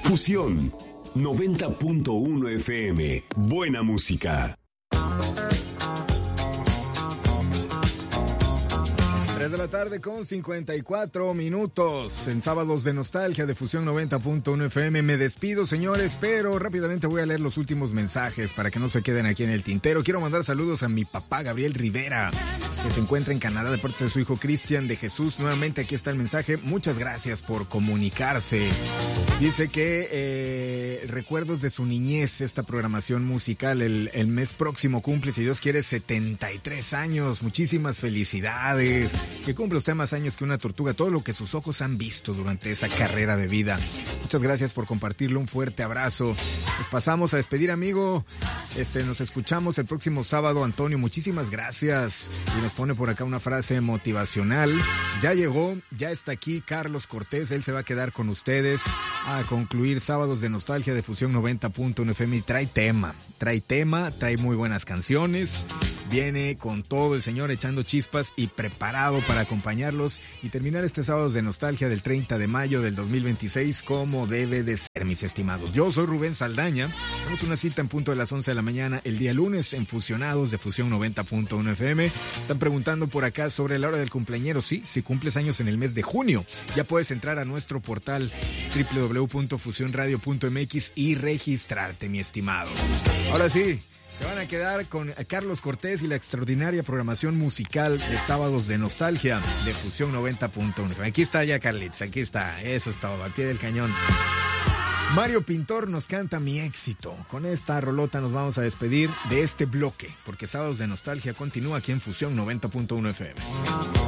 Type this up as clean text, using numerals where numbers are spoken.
Fusión 90.1 FM. Buena música. 3 de la tarde con 54 minutos en Sábados de Nostalgia de Fusión 90.1 FM. Me despido, señores, pero rápidamente voy a leer los últimos mensajes para que no se queden aquí en el tintero. Quiero mandar saludos a mi papá Gabriel Rivera, que se encuentra en Canadá de parte de su hijo Cristian de Jesús. Nuevamente aquí está el mensaje. Muchas gracias por comunicarse. Dice que recuerdos de su niñez, esta programación musical. El mes próximo cumple, si Dios quiere, 73 años. Muchísimas felicidades. Que cumple usted más años que una tortuga, todo lo que sus ojos han visto durante esa carrera de vida. Muchas gracias por compartirlo, un fuerte abrazo. Nos pasamos a despedir, amigo. Nos escuchamos el próximo sábado, Antonio, muchísimas gracias. Y nos pone por acá una frase motivacional. Ya llegó, ya está aquí Carlos Cortés, él se va a quedar con ustedes a concluir Sábados de Nostalgia de Fusión 90.1 FM y trae muy buenas canciones. Viene con todo el señor echando chispas y preparado para acompañarlos y terminar este Sábados de Nostalgia del 30 de mayo del 2026 como debe de ser, mis estimados. Yo soy Rubén Saldaña. Tenemos una cita en punto de las 11 de la mañana el día lunes en Fusionados de Fusión 90.1 FM. Están preguntando por acá sobre la hora del cumpleañero. Sí, si cumples años en el mes de junio, ya puedes entrar a nuestro portal www.fusionradio.mx y registrarte, mi estimado. Ahora sí, se van a quedar con Carlos Cortés y la extraordinaria programación musical de Sábados de Nostalgia de Fusión 90.1. Aquí está ya Carlitos, aquí está, eso es todo, al pie del cañón. Mario Pintor nos canta Mi Éxito. Con esta rolota nos vamos a despedir de este bloque, porque Sábados de Nostalgia continúa aquí en Fusión 90.1 FM.